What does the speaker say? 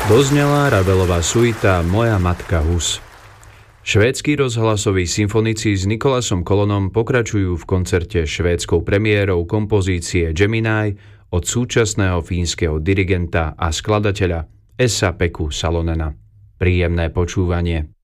Doznela Ravelová suita Moja matka Hus. Švédsky rozhlasový symfonici s Nikolasom Kolonom pokračujú v koncerte švédskou premiérou kompozície Gemini od súčasného fínskeho dirigenta a skladateľa Esa-Peku Salonena. Príjemné počúvanie.